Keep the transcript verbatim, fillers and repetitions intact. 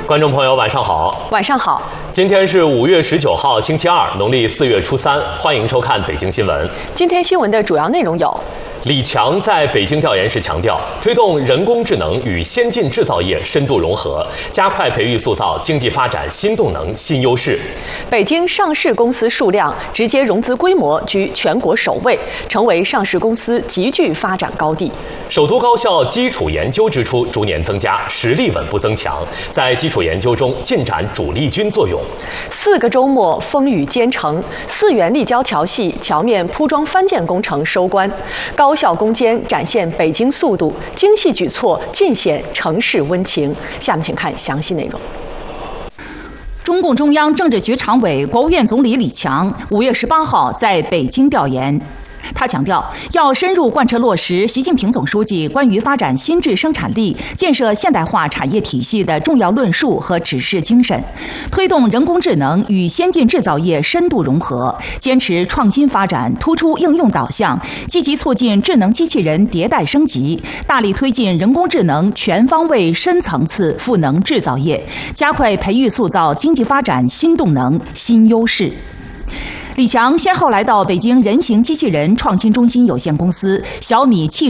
观众朋友，晚上好。 晚上好。 今天是五月十九号，星期二，农历四月初三。欢迎收看北京新闻。 今天新闻的主要内容有： 李强在北京调研时强调，推动人工智能与先进制造业深度融合，加快培育塑造经济发展新动能、新优势。 北京上市公司数量、直接融资规模居全国首位，成为上市公司集聚发展高地。 首都高校基础研究支出逐年增加，实力稳步增强，在基础研究中进展主力军作用。 四个周末风雨兼程，四元立交桥系桥面铺装翻建工程收官，高校攻坚展现北京速度，精细举措尽显城市温情。下面请看详细内容。 中共中央政治局常委、国务院总理李强五月十八号在北京调研。他强调，要深入贯彻落实习近平总书记关于发展新质生产力、建设现代化产业体系的重要论述和指示精神，推动人工智能与先进制造业深度融合，坚持创新发展，突出应用导向，积极促进智能机器人迭代升级，大力推进人工智能全方位、深层次赋能制造业，加快培育塑造经济发展新动能、新优势。李强先后来到北京人形机器人创新中心有限公司、小米汽